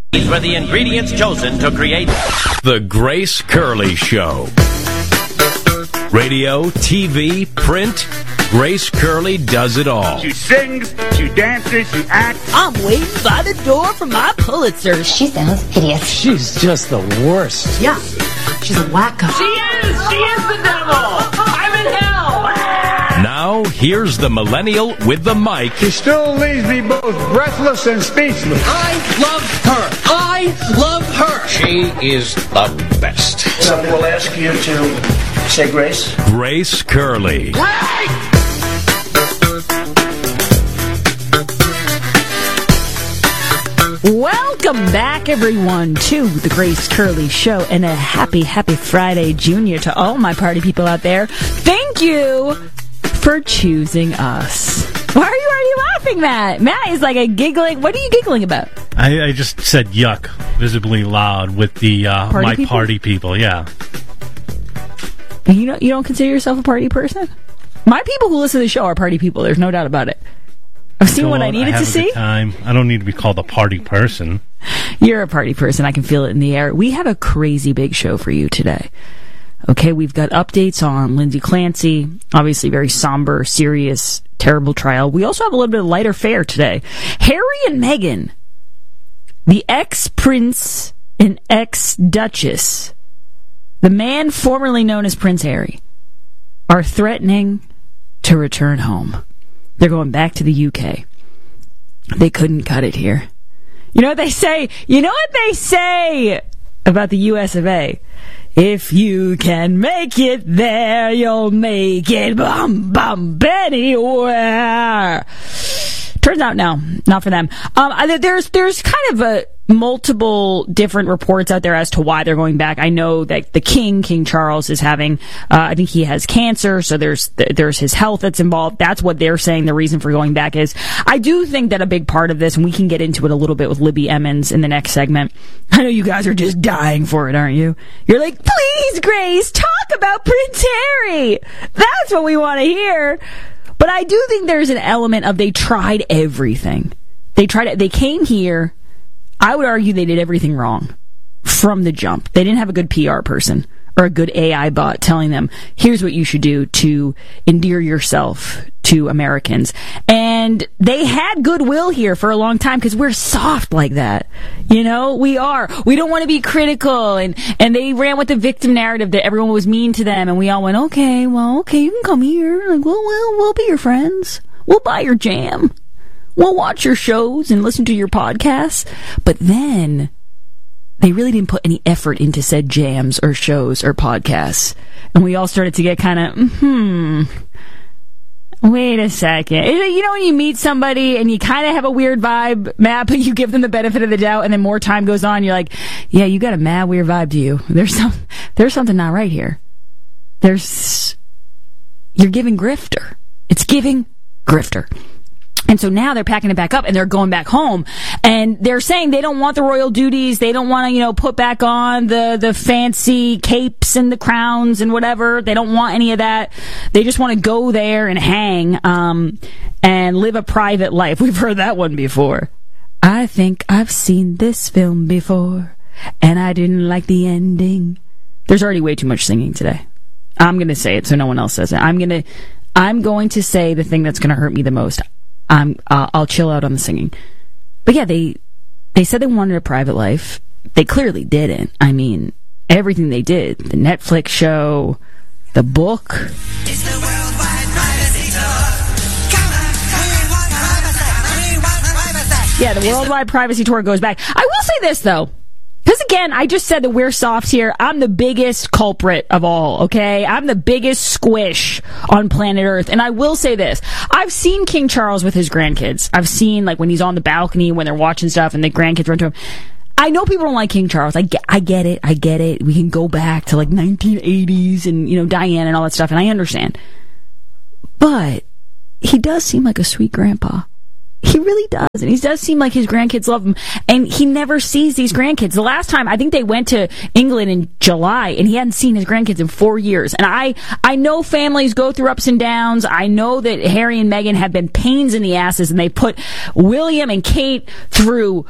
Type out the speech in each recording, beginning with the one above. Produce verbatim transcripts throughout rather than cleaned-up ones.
These were the ingredients chosen to create The Grace Curley Show. Radio, T V, print, Grace Curley does it all. She sings, she dances, she acts. I'm waiting by the door for my Pulitzer. She sounds hideous. She's just the worst. Yeah, she's a wacko. She is! She is the devil! I'm in hell! Now, here's the millennial with the mic. She still leaves me both breathless and speechless. I love her. I love her. She is the best. Somebody will ask you to say grace. Grace Curley. Welcome back, everyone, to the Grace Curley Show, and a happy, happy Friday, Junior, to all my party people out there. Thank you for choosing us. Why are you already laughing, Matt? Matt is like a giggling. What are you giggling about? I, I just said yuck visibly loud with the uh, Party my people? party people. Yeah. You don't, you don't consider yourself a party person? My people who listen to the show are party people. There's no doubt about it. I've seen Go what I on, needed have to a see. Good time. I don't need to be called a party person. You're a party person. I can feel it in the air. We have a crazy big show for you today. Okay, we've got updates on Lindsay Clancy. Obviously, very somber, serious, terrible trial. We also have a little bit of lighter fare today. Harry and Meghan, the ex-prince and ex-duchess, the man formerly known as Prince Harry, are threatening to return home. They're going back to the U K. They couldn't cut it here. You know what they say? You know what they say about the U S of A? If you can make it there, you'll make it bum bum anywhere. Turns out, no, not for them. Um, there's there's kind of a multiple different reports out there as to why they're going back. I know that the king, King Charles, is having, uh, I think he has cancer, so there's there's his health that's involved. That's what they're saying the reason for going back is. I do think that a big part of this, and we can get into it a little bit with Libby Emmons in the next segment. I know you guys are just dying for it, aren't you? You're like, please, Grace, talk about Prince Harry. That's what we want to hear. But I do think there's an element of they tried everything. They tried. They came here. I would argue they did everything wrong from the jump. They didn't have a good P R person or a good A I bot telling them, here's what you should do to endear yourself to Americans. And they had goodwill here for a long time because we're soft like that. You know, we are. We don't want to be critical. And, and they ran with the victim narrative that everyone was mean to them. And we all went, okay, well, okay, you can come here. Like, well, well, we'll be your friends. We'll buy your jam. We'll watch your shows and listen to your podcasts. But then they really didn't put any effort into said jams or shows or podcasts. And we all started to get kind of, hmm, wait a second. You know when you meet somebody and you kind of have a weird vibe, Matt, but you give them the benefit of the doubt, and then more time goes on, you're like, yeah, you got a mad weird vibe to you. There's some, there's something not right here. There's, you're giving grifter. It's giving grifter. And so now they're packing it back up and they're going back home, and they're saying they don't want the royal duties. They don't want to, you know, put back on the, the fancy capes and the crowns and whatever. They don't want any of that. They just want to go there and hang, um, and live a private life. We've heard that one before. I think I've seen this film before, and I didn't like the ending. There's already way too much singing today. I'm going to say it so no one else says it. I'm going to, I'm going to say the thing that's going to hurt me the most. I'm, uh, I'll chill out on the singing. But yeah, they they said they wanted a private life. They clearly didn't. I mean, everything they did, the Netflix show, the book. It's the Worldwide Privacy Tour. Come on, we want privacy. We want privacy. Yeah, the Worldwide Privacy Tour goes back. I will say this, though. Because, again, I just said that we're soft here. I'm the biggest culprit of all, okay? I'm the biggest squish on planet Earth. And I will say this. I've seen King Charles with his grandkids. I've seen, like, when he's on the balcony, when they're watching stuff, and the grandkids run to him. I know people don't like King Charles. I get, I get it. I get it. We can go back to, like, nineteen eighties and, you know, Diana and all that stuff, and I understand. But he does seem like a sweet grandpa. He really does. And he does seem like his grandkids love him. And he never sees these grandkids. The last time, I think they went to England in July, and he hadn't seen his grandkids in four years. And I, I know families go through ups and downs. I know that Harry and Meghan have been pains in the asses, and they put William and Kate through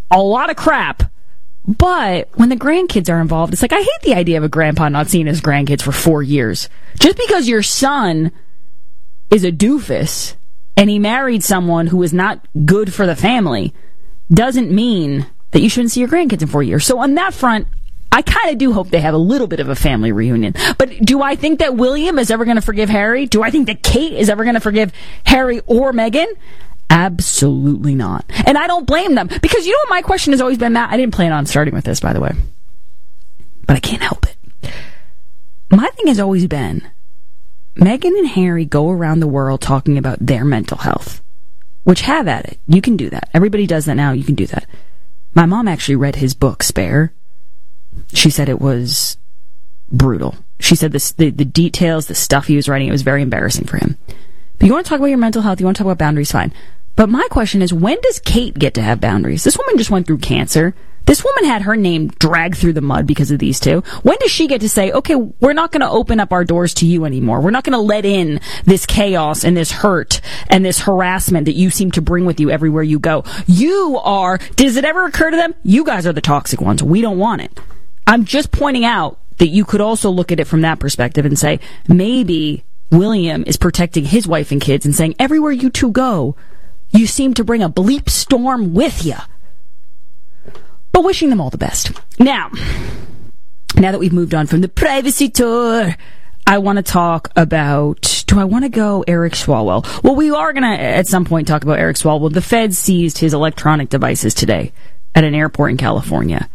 a lot of crap. But when the grandkids are involved, it's like, I hate the idea of a grandpa not seeing his grandkids for four years. Just because your son is a doofus and he married someone who is not good for the family doesn't mean that you shouldn't see your grandkids in four years. So on that front, I kind of do hope they have a little bit of a family reunion. But do I think that William is ever going to forgive Harry? Do I think that Kate is ever going to forgive Harry or Meghan? Absolutely not. And I don't blame them. Because you know what my question has always been, Matt? I didn't plan on starting with this, by the way. But I can't help it. My thing has always been, Meghan and Harry go around the world talking about their mental health. Which, have at it. You can do that. Everybody does that now. You can do that. My mom actually read his book, Spare. She said it was brutal. She said this, the, the details, the stuff he was writing, it was very embarrassing for him. But you want to talk about your mental health, you want to talk about boundaries, fine. But my question is, when does Kate get to have boundaries? This woman just went through cancer. This woman had her name dragged through the mud because of these two. When does she get to say, okay, we're not going to open up our doors to you anymore. We're not going to let in this chaos and this hurt and this harassment that you seem to bring with you everywhere you go. You are, does it ever occur to them? You guys are the toxic ones. We don't want it. I'm just pointing out that you could also look at it from that perspective and say, maybe William is protecting his wife and kids and saying, everywhere you two go, you seem to bring a bleep storm with you. But wishing them all the best. Now, now that we've moved on from the privacy tour, I want to talk about, do I want to go Eric Swalwell? Well, we are going to, at some point, talk about Eric Swalwell. The Feds seized his electronic devices today at an airport in California.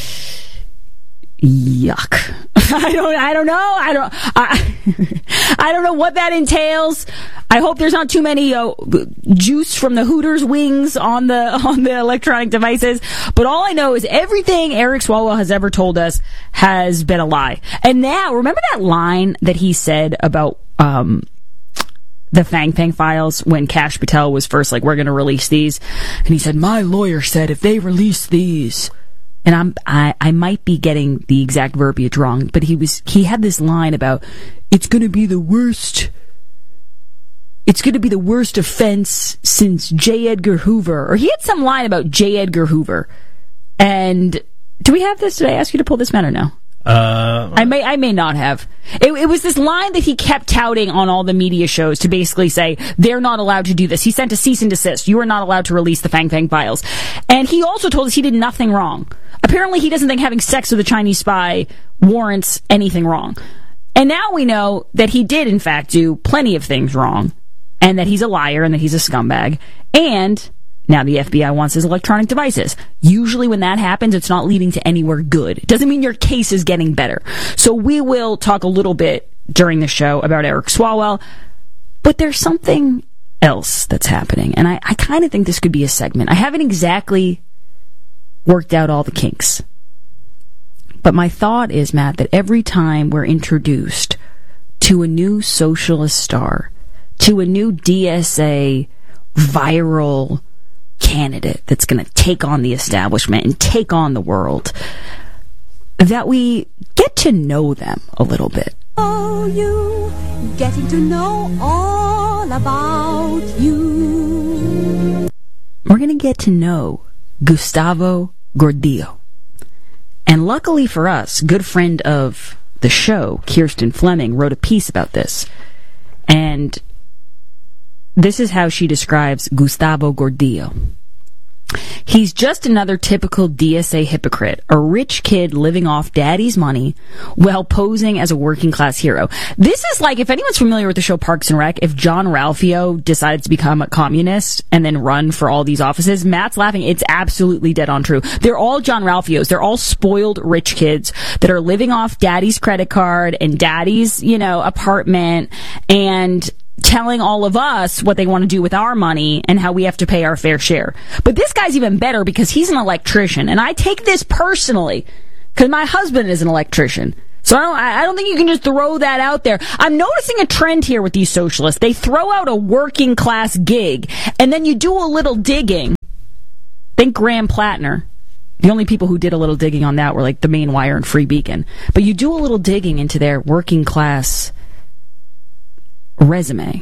Yuck. I don't, I don't know. I don't, I, I don't know what that entails. I hope there's not too many uh, juice from the Hooters wings on the, on the electronic devices. But all I know is everything Eric Swalwell has ever told us has been a lie. And now, remember that line that he said about, um, the Fang Fang files when Kash Patel was first like, we're going to release these. And he said, my lawyer said if they release these, and I'm, I, I might be getting the exact verbiage wrong, but he was, he had this line about, it's going to be the worst, it's going to be the worst offense since J. Edgar Hoover. Or he had some line about J. Edgar Hoover. And do we have this? Did I ask you to pull this man or no? Uh, I may, I may not have. It, it was this line that he kept touting on all the media shows to basically say, they're not allowed to do this. He sent a cease and desist. You are not allowed to release the Fang Fang files. And he also told us he did nothing wrong. Apparently he doesn't think having sex with a Chinese spy warrants anything wrong. And now we know that he did, in fact, do plenty of things wrong. And that he's a liar and that he's a scumbag. And now the F B I wants his electronic devices. Usually when that happens, it's not leading to anywhere good. It doesn't mean your case is getting better. So we will talk a little bit during the show about Eric Swalwell. But there's something else that's happening. And I, I kind of think this could be a segment. I haven't exactly worked out all the kinks. But my thought is, Matt, that every time we're introduced to a new socialist star, to a new D S A viral candidate that's going to take on the establishment and take on the world, that we get to know them a little bit. Oh, you getting to know all about you. We're going to get to know Gustavo Gordillo. And luckily for us, good friend of the show, Kirsten Fleming, wrote a piece about this. And this is how she describes Gustavo Gordillo. He's just another typical D S A hypocrite, a rich kid living off daddy's money while posing as a working class hero. This is like, if anyone's familiar with the show Parks and Rec, if John Ralphio decided to become a communist and then run for all these offices, Matt's laughing. It's absolutely dead on true. They're all John Ralphios. They're all spoiled rich kids that are living off daddy's credit card and daddy's, you know, apartment, and telling all of us what they want to do with our money and how we have to pay our fair share. But this guy's even better because he's an electrician. And I take this personally because my husband is an electrician. So I don't, I don't think you can just throw that out there. I'm noticing a trend here with these socialists. They throw out a working class gig and then you do a little digging. Think Graham Plattner. The only people who did a little digging on that were like the Main Wire and Free Beacon. But you do a little digging into their working class resume.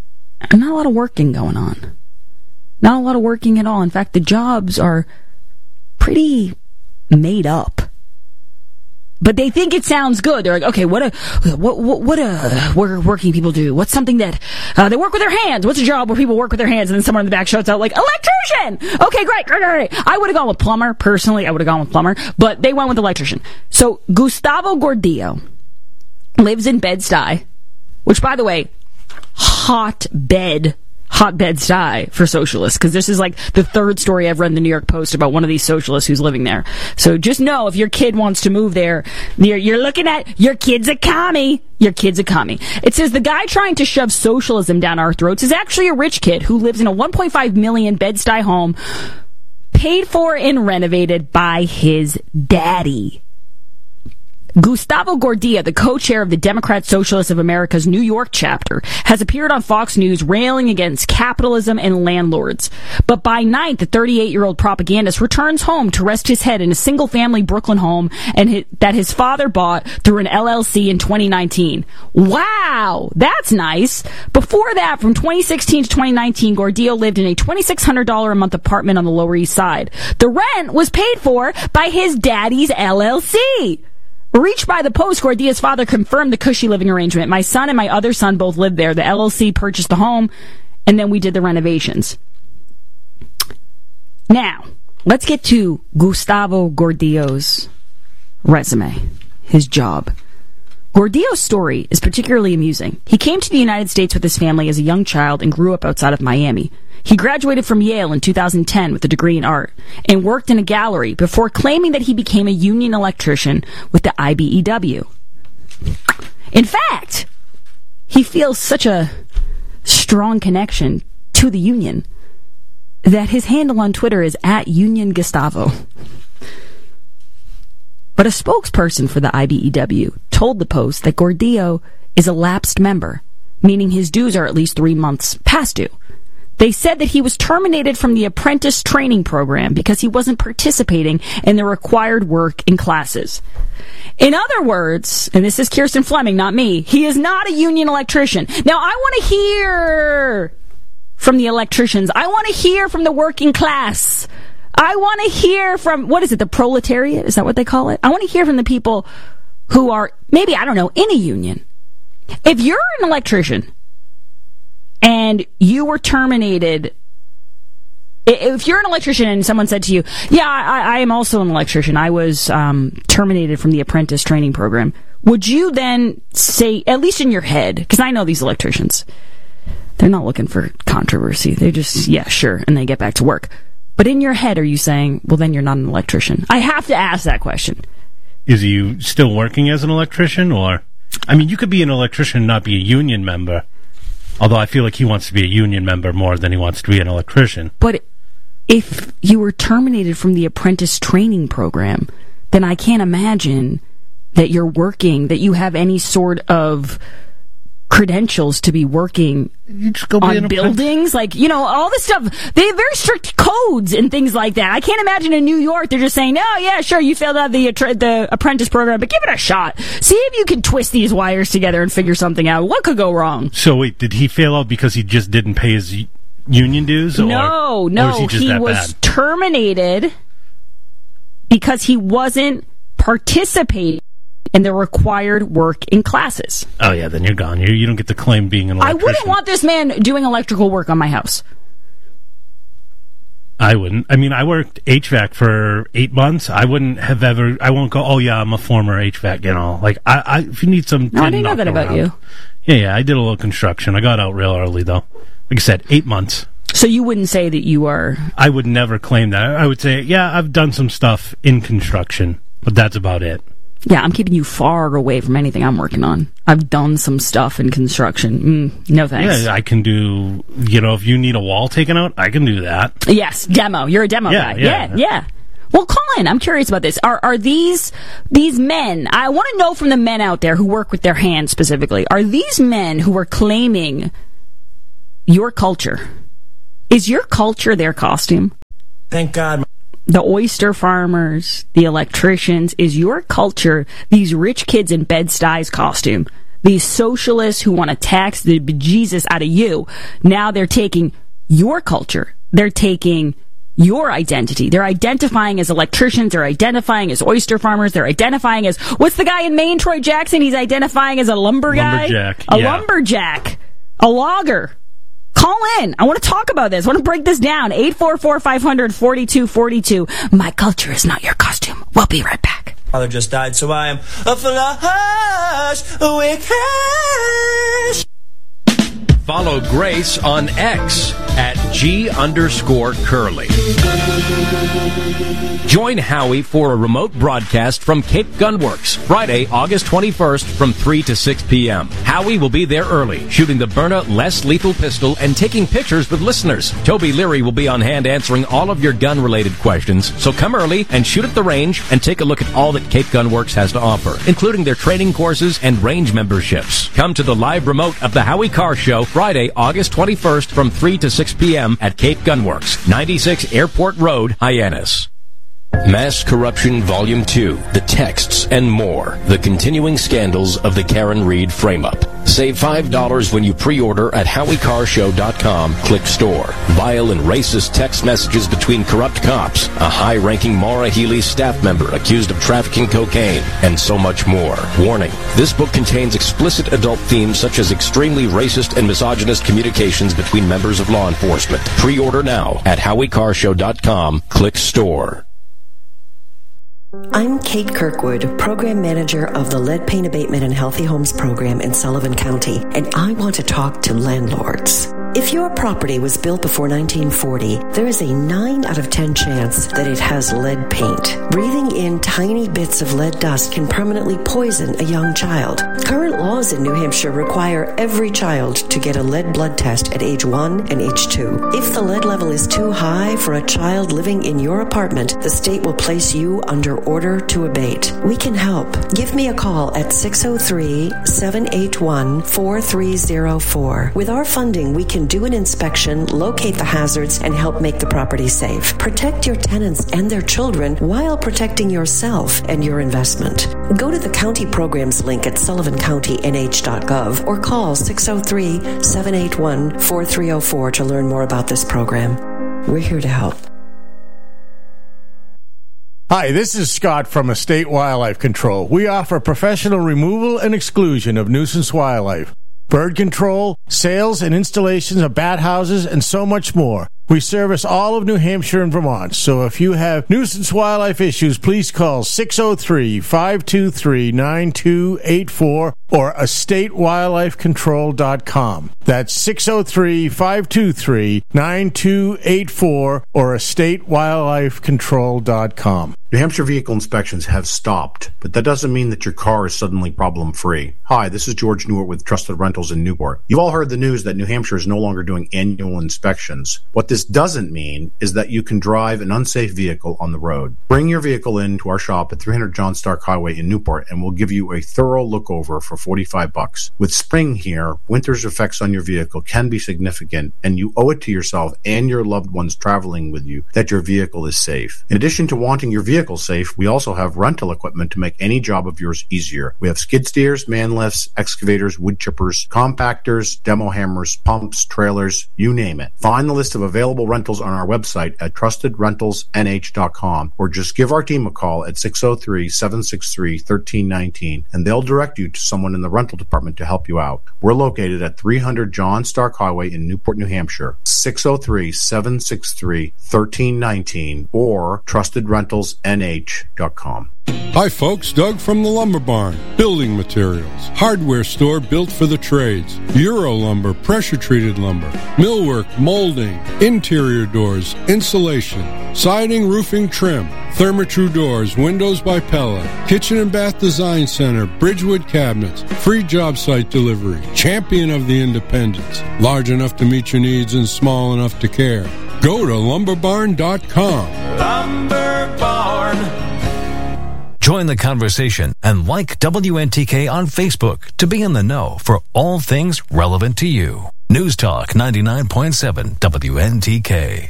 Not a lot of working going on. Not a lot of working at all. In fact, the jobs are pretty made up. But they think it sounds good. They're like, okay, what a, what, what, what a, what working people do? What's something that, uh, they work with their hands? What's a job where people work with their hands? And then someone in the back shouts out like, electrician! Okay, great, great, great. I would have gone with plumber, personally. I would have gone with plumber. But they went with electrician. So, Gustavo Gordillo lives in Bed-Stuy, which, by the way, hotbed hotbed Stuy for socialists, because this is like the third story I've read in the New York Post about one of these socialists who's living there. So just know if your kid wants to move there, you're, you're looking at your kid's a commie. Your kid's a commie. It says the guy trying to shove socialism down our throats is actually a rich kid who lives in a one point five million Bed-Stuy home paid for and renovated by his daddy. Gustavo Gordillo, the co-chair of the Democrat Socialists of America's New York chapter, has appeared on Fox News railing against capitalism and landlords. But by night, the thirty-eight-year-old propagandist returns home to rest his head in a single-family Brooklyn home and his, that his father bought through an L L C in twenty nineteen. Wow, that's nice. Before that, from twenty sixteen to twenty nineteen, Gordillo lived in a two thousand six hundred dollars a month apartment on the Lower East Side. The rent was paid for by his daddy's L L C. Reached by the Post, Gordillo's father confirmed the cushy living arrangement. My son and my other son both lived there. The L L C purchased the home, and then we did the renovations. Now, let's get to Gustavo Gordillo's resume, his job. Gordillo's story is particularly amusing. He came to the United States with his family as a young child and grew up outside of Miami. He graduated from Yale in two thousand ten with a degree in art and worked in a gallery before claiming that he became a union electrician with the I B E W. In fact, he feels such a strong connection to the union that his handle on Twitter is at Union Gustavo. But a spokesperson for the I B E W told the Post that Gordillo is a lapsed member, meaning his dues are at least three months past due. They said that he was terminated from the apprentice training program because he wasn't participating in the required work in classes. In other words, and this is Kirsten Fleming, not me, he is not a union electrician. Now, I want to hear from the electricians. I want to hear from the working class. I want to hear from, what is it, the proletariat? Is that what they call it? I want to hear from the people who are, maybe, I don't know, in a union. If you're an electrician and you were terminated, if you're an electrician and someone said to you, yeah, I, I am also an electrician, I was um, terminated from the apprentice training program, would you then say, at least in your head, because I know these electricians, they're not looking for controversy. They just, yeah, sure, and they get back to work. But in your head, are you saying, well, then you're not an electrician? I have to ask that question. Is he still working as an electrician, or? I mean, you could be an electrician and not be a union member. Although I feel like he wants to be a union member more than he wants to be an electrician. But if you were terminated from the apprentice training program, then I can't imagine that you're working, that you have any sort of credentials to be working you just go on buildings. Like, you know, all this stuff. They have very strict codes and things like that. I can't imagine in New York they're just saying, oh, yeah, sure, you failed out the, the apprentice program, but give it a shot. See if you can twist these wires together and figure something out. What could go wrong? So, wait, did he fail out because he just didn't pay his union dues? Or, no, no. Or was he just he that was bad? terminated because he wasn't participating in the required work in classes. Oh, yeah, then you're gone. You, you don't get to claim being an electrician. I wouldn't want this man doing electrical work on my house. I wouldn't. I mean, I worked H V A C for eight months. I wouldn't have ever, I won't go, oh, yeah, I'm a former H V A C, you know. Like, I, I if you need some... No, I didn't know that about you. Yeah, yeah, I did a little construction. I got out real early, though. Like I said, eight months. So you wouldn't say that you are... I would never claim that. I would say, yeah, I've done some stuff in construction, but that's about it. Yeah, I'm keeping you far away from anything I'm working on. I've done some stuff in construction. Mm, no thanks. Yeah, I can do, you know, if you need a wall taken out, I can do that. Yes, demo. You're a demo yeah, guy. Yeah, yeah, yeah. Well, call in. I'm curious about this. Are are these these men, I want to know from the men out there who work with their hands specifically, are these men who are claiming your culture, is your culture their costume? Thank God. The oyster farmers, the electricians, is your culture these rich kids in Bed-Stuy's costume? These socialists who want to tax the bejesus out of you, now they're taking your culture. They're taking your identity. They're identifying as electricians, they're identifying as oyster farmers, they're identifying as, what's the guy in Maine, Troy Jackson? He's identifying as a lumber guy? Lumberjack. A yeah. lumberjack. A logger. Call in. I want to talk about this. I want to break this down. eight four four, five hundred, forty-two forty-two. My culture is not your costume. We'll be right back. Father just died, so I am a flush with cash. Follow Grace on X at G underscore Curly. Join Howie for a remote broadcast from Cape Gunworks, Friday, August twenty-first from three to six p.m. Howie will be there early, shooting the Byrna less lethal pistol and taking pictures with listeners. Toby Leary will be on hand answering all of your gun-related questions, so come early and shoot at the range and take a look at all that Cape Gunworks has to offer, including their training courses and range memberships. Come to the live remote of the Howie Carr Show, Friday, August twenty-first from three to six p.m. at Cape Gunworks, ninety-six Airport Road, Hyannis. Mass Corruption Volume two, The Texts and More, The Continuing Scandals of the Karen Reed Frame-Up. Save five dollars when you pre-order at howie carr show dot com. Click store. Vile and racist text messages between corrupt cops, a high-ranking Maura Healey staff member accused of trafficking cocaine, and so much more. Warning, this book contains explicit adult themes such as extremely racist and misogynist communications between members of law enforcement. Pre-order now at howie carr show dot com. Click store. I'm Kate Kirkwood, Program Manager of the Lead Paint Abatement and Healthy Homes Program in Sullivan County, and I want to talk to landlords. If your property was built before nineteen forty, there is a nine out of ten chance that it has lead paint. Breathing in tiny bits of lead dust can permanently poison a young child. Current laws in New Hampshire require every child to get a lead blood test at age one and age two. If the lead level is too high for a child living in your apartment, the state will place you under order to abate. We can help. Give me a call at six oh three, seven eight one, four three oh four. With our funding, we can do an inspection, locate the hazards, and help make the property safe. Protect your tenants and their children while protecting yourself and your investment. Go to the county programs link at sullivan county n h dot gov or call six oh three, seven eight one, four three oh four to learn more about this program. We're here to help. Hi, this is Scott from Estate Wildlife Control. We offer professional removal and exclusion of nuisance wildlife, bird control, sales and installations of bat houses, and so much more. We service all of New Hampshire and Vermont, so if you have nuisance wildlife issues, please call six oh three, five two three, nine two eight four or estate wildlife control dot com. That's six oh three, five two three, nine two eight four or estate wildlife control dot com. New Hampshire vehicle inspections have stopped, but that doesn't mean that your car is suddenly problem-free. Hi, this is George Newart with Trusted Rentals in Newport. You've all heard the news that New Hampshire is no longer doing annual inspections. What this doesn't mean is that you can drive an unsafe vehicle on the road. Bring your vehicle in to our shop at three hundred John Stark Highway in Newport, and we'll give you a thorough look-over for forty-five bucks. With spring here, winter's effects on your vehicle can be significant, and you owe it to yourself and your loved ones traveling with you that your vehicle is safe. In addition to wanting your vehicle safe, we also have rental equipment to make any job of yours easier. We have skid steers, man lifts, excavators, wood chippers, compactors, demo hammers, pumps, trailers, you name it. Find the list of available rentals on our website at trusted rentals n h dot com or just give our team a call at six oh three, seven six three, one three one nine and they'll direct you to someone in the rental department to help you out. We're located at three hundred John Stark Highway in Newport, New Hampshire, six oh three, seven six three, one three one nine or trusted rentals n h dot com. Hi folks, Doug from the Lumber Barn. Building materials, hardware store built for the trades. Euro lumber, pressure-treated lumber, millwork, molding, interior doors, insulation, siding, roofing, trim, Therma-Tru doors, windows by Pella, kitchen and bath design center, Bridgewood cabinets, free job site delivery, champion of the independents, large enough to meet your needs and small enough to care. Go to lumber barn dot com. Lumber Barn. Join the conversation and like W N T K on Facebook to be in the know for all things relevant to you. News Talk ninety-nine point seven W N T K.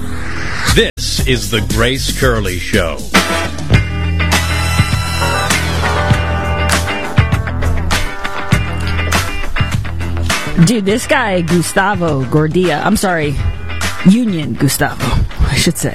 This is the Grace Curley Show. Dude, this guy, Gustavo Gordia, I'm sorry, Union Gustavo. I should say.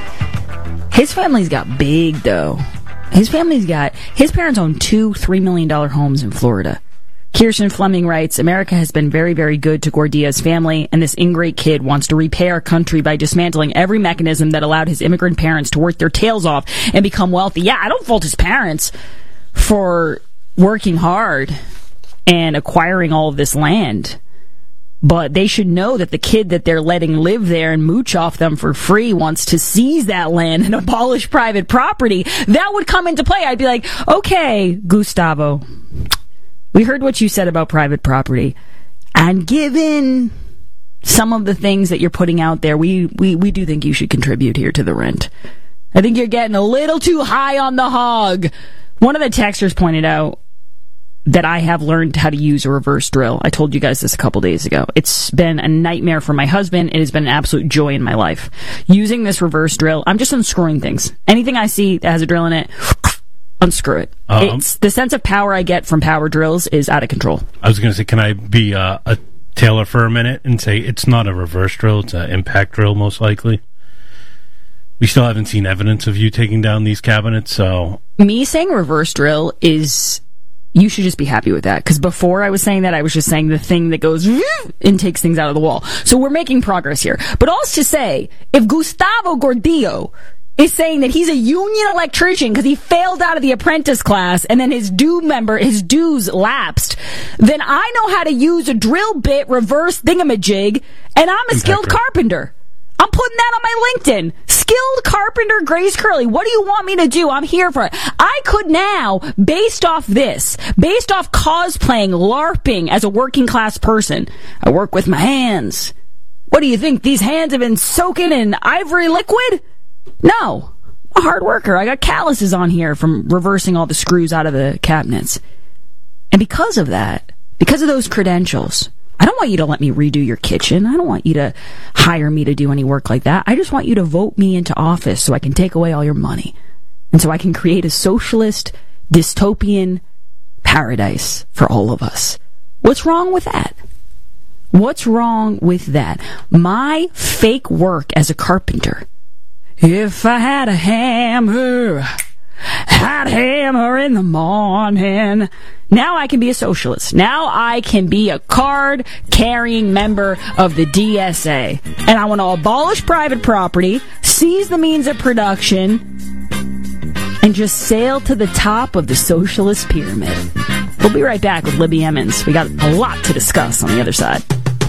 His family's got big, though. His family's got... His parents own two three million dollars homes in Florida. Kirsten Fleming writes, America has been very, very good to Gordia's family, and this ingrate kid wants to repay our country by dismantling every mechanism that allowed his immigrant parents to work their tails off and become wealthy. Yeah, I don't fault his parents for working hard and acquiring all of this land. But they should know that the kid that they're letting live there and mooch off them for free wants to seize that land and abolish private property. That would come into play. I'd be like, okay, Gustavo, we heard what you said about private property. And given some of the things that you're putting out there, we, we, we do think you should contribute here to the rent. I think you're getting a little too high on the hog. One of the texters pointed out that I have learned how to use a reverse drill. I told you guys this a couple days ago. It's been a nightmare for my husband. It has been an absolute joy in my life. Using this reverse drill, I'm just unscrewing things. Anything I see that has a drill in it, unscrew it. Um, it's the sense of power I get from power drills is out of control. I was going to say, can I be uh, a tailor for a minute and say it's not a reverse drill, it's an impact drill most likely? We still haven't seen evidence of you taking down these cabinets, so... Me saying reverse drill is... You should just be happy with that, because before I was saying that, I was just saying the thing that goes and takes things out of the wall. So we're making progress here. But also to say, if Gustavo Gordillo is saying that he's a union electrician because he failed out of the apprentice class and then his due member, his dues lapsed, then I know how to use a drill bit reverse thingamajig, and I'm a skilled carpenter. I'm putting that on my LinkedIn. Skilled carpenter Grace Curley. What do you want me to do? I'm here for it. I could now, based off this, based off cosplaying, LARPing as a working class person, I work with my hands. What do you think? These hands have been soaking in ivory liquid? No. I'm a hard worker. I got calluses on here from reversing all the screws out of the cabinets. And because of that, because of those credentials, I don't want you to let me redo your kitchen. I don't want you to hire me to do any work like that. I just want you to vote me into office so I can take away all your money. And so I can create a socialist, dystopian paradise for all of us. What's wrong with that? What's wrong with that? My fake work as a carpenter. If I had a hammer, I'd hammer in the morning. Now I can be a socialist. Now I can be a card-carrying member of the D S A. And I want to abolish private property, seize the means of production, and just sail to the top of the socialist pyramid. We'll be right back with Libby Emmons. We got a lot to discuss on the other side.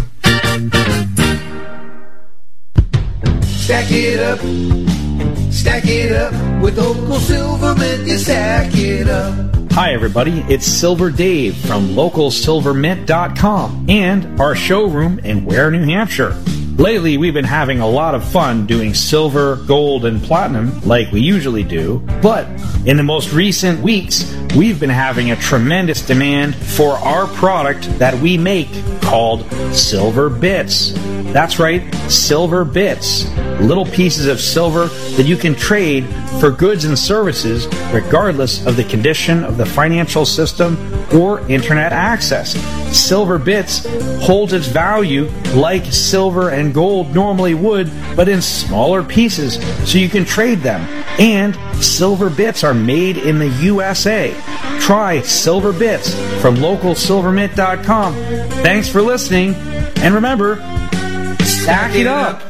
Stack it up, stack it up, with Local Silvermint, you stack it up. Hi everybody, it's Silver Dave from local silver mint dot com and our showroom in Ware, New Hampshire. Lately we've been having a lot of fun doing silver, gold, and platinum like we usually do, but in the most recent weeks we've been having a tremendous demand for our product that we make called Silver Bits. That's right, Silver Bits. Little pieces of silver that you can trade for goods and services regardless of the condition of the financial system or internet access. Silver Bits holds its value like silver and gold normally would, but in smaller pieces so you can trade them. And Silver Bits are made in the U S A. Try Silver Bits from local silver mint dot com. Thanks for listening, and remember, stack it up.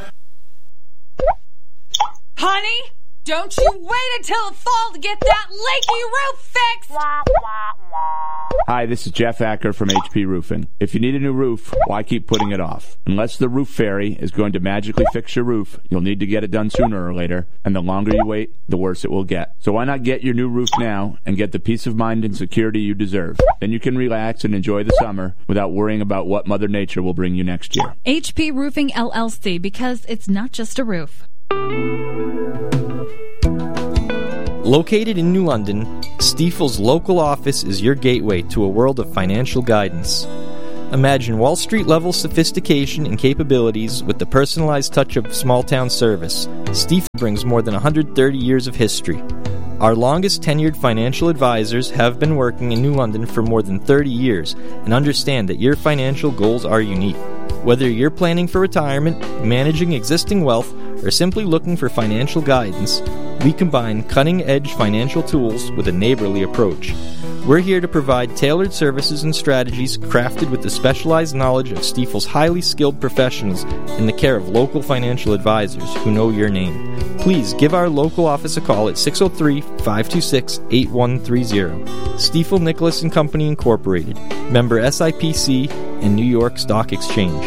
Honey, don't you wait until the fall to get that leaky roof fixed! Hi, this is Jeff Acker from H P Roofing. If you need a new roof, why keep putting it off? Unless the roof fairy is going to magically fix your roof, you'll need to get it done sooner or later, and the longer you wait, the worse it will get. So why not get your new roof now and get the peace of mind and security you deserve? Then you can relax and enjoy the summer without worrying about what Mother Nature will bring you next year. H P Roofing L L C, because it's not just a roof. Located in New London, Stifel's local office is your gateway to a world of financial guidance. Imagine Wall Street-level sophistication and capabilities with the personalized touch of small-town service. Stifel brings more than one hundred thirty years of history. Our longest tenured financial advisors have been working in New London for more than thirty years and understand that your financial goals are unique. Whether you're planning for retirement, managing existing wealth, or simply looking for financial guidance, we combine cutting-edge financial tools with a neighborly approach. We're here to provide tailored services and strategies crafted with the specialized knowledge of Stifel's highly skilled professionals in the care of local financial advisors who know your name. Please give our local office a call at six oh three, five two six, eight one three zero. Stiefel Nicholas and Company Incorporated, member S I P C and New York Stock Exchange.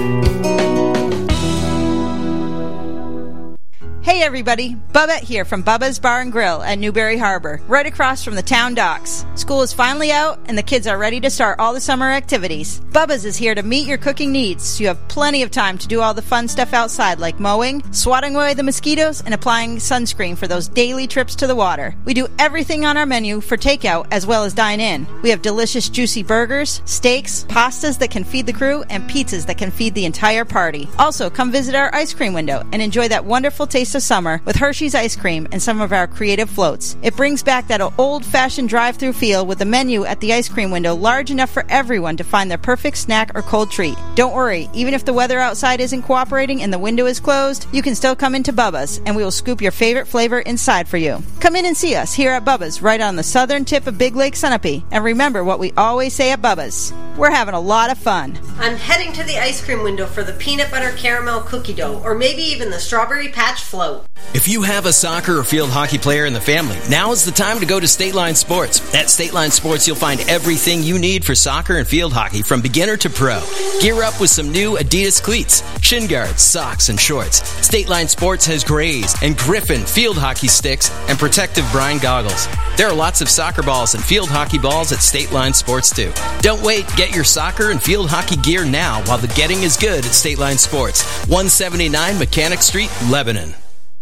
Hey everybody, Bubba here from Bubba's Bar and Grill at Newberry Harbor, right across from the town docks. School is finally out and the kids are ready to start all the summer activities. Bubba's is here to meet your cooking needs, so you have plenty of time to do all the fun stuff outside like mowing, swatting away the mosquitoes, and applying sunscreen for those daily trips to the water. We do everything on our menu for takeout as well as dine in. We have delicious juicy burgers, steaks, pastas that can feed the crew, and pizzas that can feed the entire party. Also, come visit our ice cream window and enjoy that wonderful taste of summer with Hershey's ice cream and some of our creative floats. It brings back that old-fashioned drive-through feel with the menu at the ice cream window large enough for everyone to find their perfect snack or cold treat. Don't worry, even if the weather outside isn't cooperating and the window is closed, you can still come into Bubba's and we will scoop your favorite flavor inside for you. Come in and see us here at Bubba's right on the southern tip of Big Lake Sunapee, and remember what we always say at Bubba's: we're having a lot of fun. I'm heading to the ice cream window for the peanut butter caramel cookie dough, or maybe even the strawberry patch float. If you have a soccer or field hockey player in the family, now is the time to go to State Line Sports. At State Line Sports, you'll find everything you need for soccer and field hockey from beginner to pro. Gear up with some new Adidas cleats, shin guards, socks, and shorts. State Line Sports has Grays and Griffin field hockey sticks and protective brine goggles. There are lots of soccer balls and field hockey balls at State Line Sports, too. Don't wait. Get your soccer and field hockey gear now while the getting is good at State Line Sports. one seventy-nine Mechanic Street, Lebanon.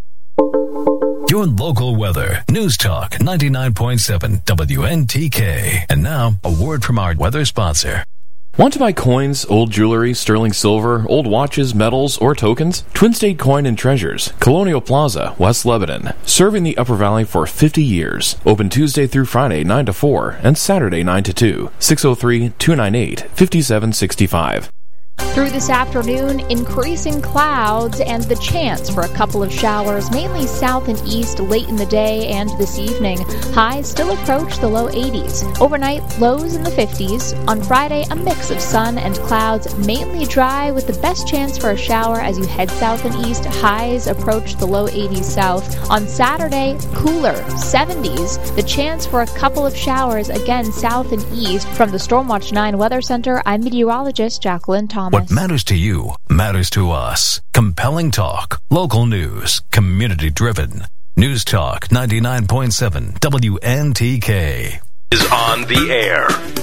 Your local weather. News Talk ninety-nine point seven W N T K. And now, a word from our weather sponsor. Want to buy coins, old jewelry, sterling silver, old watches, medals, or tokens? Twin State Coin and Treasures, Colonial Plaza, West Lebanon. Serving the Upper Valley for fifty years. Open Tuesday through Friday, nine to four, and Saturday, nine to two. six oh three, two nine eight, five seven six five. Through this afternoon, increasing clouds and the chance for a couple of showers, mainly south and east late in the day and this evening. Highs still approach the low eighties. Overnight, lows in the fifties. On Friday, a mix of sun and clouds, mainly dry with the best chance for a shower as you head south and east. Highs approach the low eighties south. On Saturday, cooler, seventies. The chance for a couple of showers, again south and east. From the Stormwatch nine Weather Center, I'm meteorologist Jacqueline Thomas. What matters to you matters to us. Compelling talk, local news, community driven. News Talk ninety-nine point seven W N T K is on the air.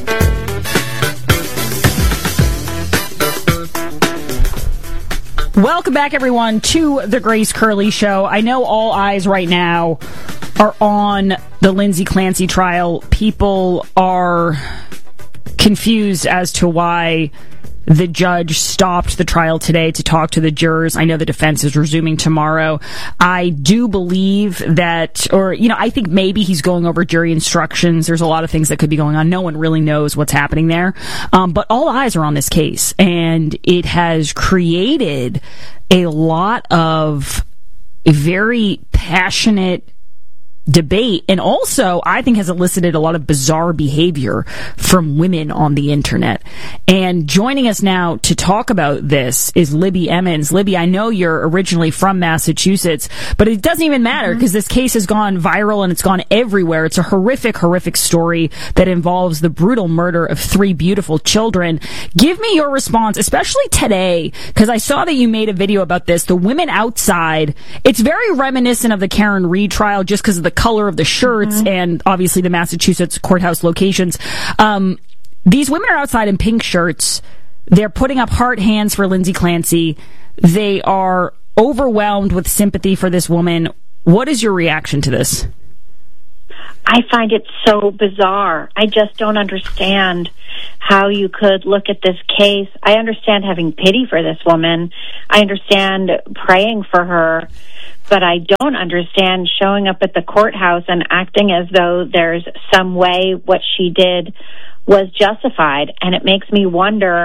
Welcome back, everyone, to the Grace Curley Show. I know all eyes right now are on the Lindsay Clancy trial. People are confused as to why the judge stopped the trial today to talk to the jurors. I know the defense is resuming tomorrow. I do believe that, or, you know, I think maybe he's going over jury instructions. There's a lot of things that could be going on. No one really knows what's happening there. Um, but all eyes are on this case, and it has created a lot of very passionate debate, and also I think has elicited a lot of bizarre behavior from women on the internet. And joining us now to talk about this is Libby Emmons. Libby, I know you're originally from Massachusetts, but it doesn't even matter because mm-hmm. this case has gone viral and it's gone everywhere. It's a horrific, horrific story that involves the brutal murder of three beautiful children. Give me your response, especially today, because I saw that you made a video about this. The women outside, it's very reminiscent of the Karen Reed trial just because of the color of the shirts mm-hmm. and obviously the Massachusetts courthouse locations. Um, these women are outside in pink shirts. They're putting up heart hands for Lindsay Clancy. They are overwhelmed with sympathy for this woman. What is your reaction to this? I find it so bizarre. I just don't understand how you could look at this case. I understand having pity for this woman. I understand praying for her. But I don't understand showing up at the courthouse and acting as though there's some way what she did was justified. And it makes me wonder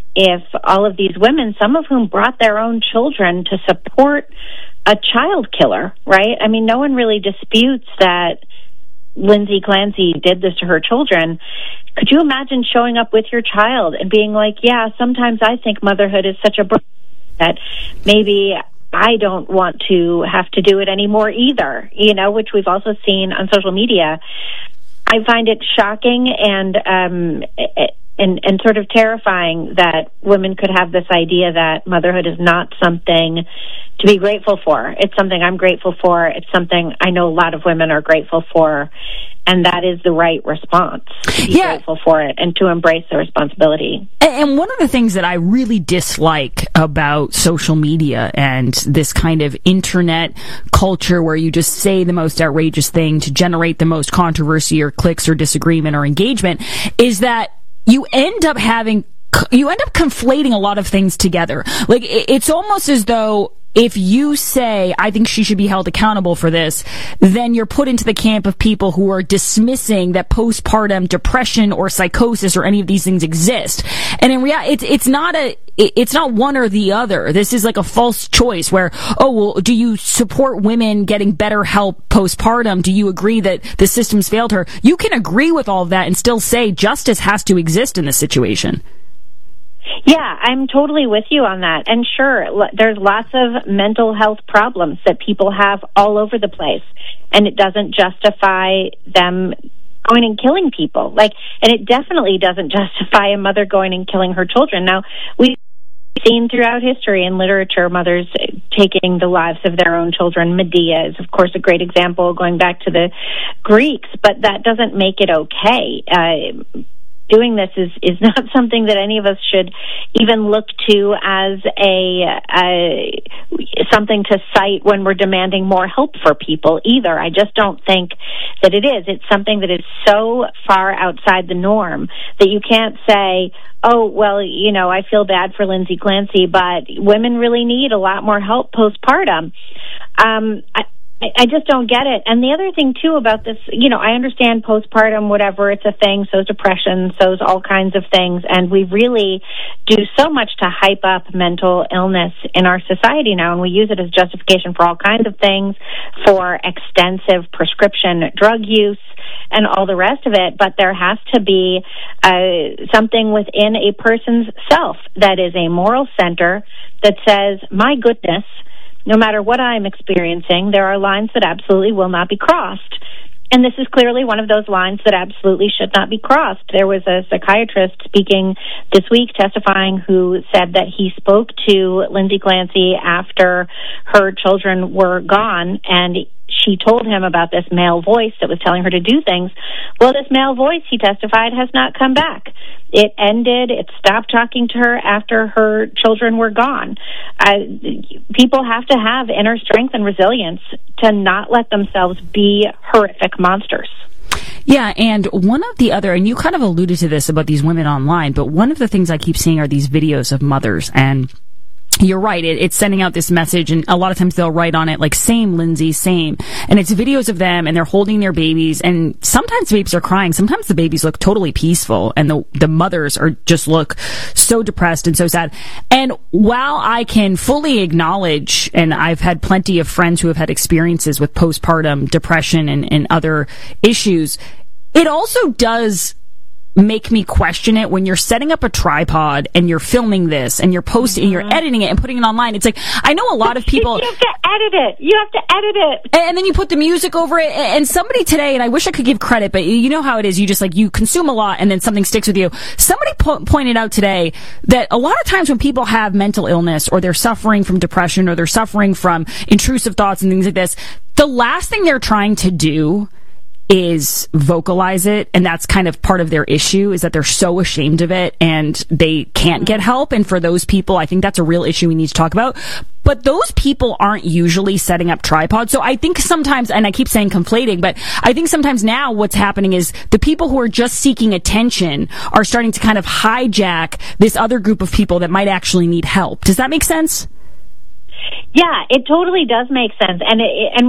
if all of these women, some of whom brought their own children to support a child killer, right? I mean, no one really disputes that Lindsay Clancy did this to her children. Could you imagine showing up with your child and being like, yeah, sometimes I think motherhood is such a burden that maybe I don't want to have to do it anymore either, you know, which we've also seen on social media. I find it shocking and um, and and sort of terrifying that women could have this idea that motherhood is not something to be grateful for. It's something I'm grateful for. It's something I know a lot of women are grateful for, and that is the right response. To be Yeah. grateful for it and to embrace the responsibility. And one of the things that I really dislike about social media and this kind of internet culture where you just say the most outrageous thing to generate the most controversy or clicks or disagreement or engagement is that you end up having, you end up conflating a lot of things together. Like, it's almost as though if you say, I think she should be held accountable for this, then you're put into the camp of people who are dismissing that postpartum depression or psychosis or any of these things exist. And in reality, it's, it's not a, it's not one or the other. This is like a false choice where, oh, well, do you support women getting better help postpartum? Do you agree that the system's failed her? You can agree with all of that and still say justice has to exist in this situation. Yeah, I'm totally with you on that. And sure, l- there's lots of mental health problems that people have all over the place. And it doesn't justify them going and killing people. Like, and it definitely doesn't justify a mother going and killing her children. Now, we've seen throughout history and literature mothers taking the lives of their own children. Medea is, of course, a great example going back to the Greeks, but that doesn't make it okay. Uh, Doing this is, is not something that any of us should even look to as a, a something to cite when we're demanding more help for people either. I just don't think that it is. It's something that is so far outside the norm that you can't say, oh, well, you know, I feel bad for Lindsay Clancy, but women really need a lot more help postpartum. Um, I, I just don't get it. And the other thing, too, about this, you know, I understand postpartum, whatever, it's a thing, so's depression, so's all kinds of things, and we really do so much to hype up mental illness in our society now, and we use it as justification for all kinds of things, for extensive prescription drug use, and all the rest of it, but there has to be uh, something within a person's self that is a moral center that says, my goodness, no matter what I'm experiencing, there are lines that absolutely will not be crossed. And this is clearly one of those lines that absolutely should not be crossed. There was a psychiatrist speaking this week testifying who said that he spoke to Lindsay Clancy after her children were gone, and she told him about this male voice that was telling her to do things. Well, this male voice, he testified, has not come back. It ended, it stopped talking to her after her children were gone. Uh, people have to have inner strength and resilience to not let themselves be horrific monsters. Yeah, and one of the other, and you kind of alluded to this about these women online, but one of the things I keep seeing are these videos of mothers, and you're right, it, it's sending out this message, and a lot of times they'll write on it, like, same, Lindsay, same. And it's videos of them, and they're holding their babies, and sometimes the babies are crying. Sometimes the babies look totally peaceful, and the the mothers are just look so depressed and so sad. And while I can fully acknowledge, and I've had plenty of friends who have had experiences with postpartum depression and, and other issues, it also does make me question it when you're setting up a tripod and you're filming this and you're posting, mm-hmm. you're editing it and putting it online. It's like, I know a lot of people. You have to edit it. You have to edit it. And then you put the music over it. And somebody today, and I wish I could give credit, but you know how it is. You just like, you consume a lot and then something sticks with you. Somebody po- pointed out today that a lot of times when people have mental illness or they're suffering from depression or they're suffering from intrusive thoughts and things like this, the last thing they're trying to do is vocalize it, and that's kind of part of their issue, is that they're so ashamed of it and they can't get help. And for those people, I think that's a real issue we need to talk about. But those people aren't usually setting up tripods. So I think sometimes, and I keep saying conflating, but I think sometimes now what's happening is the people who are just seeking attention are starting to kind of hijack this other group of people that might actually need help. Does that make sense? Yeah, it totally does make sense. And it, and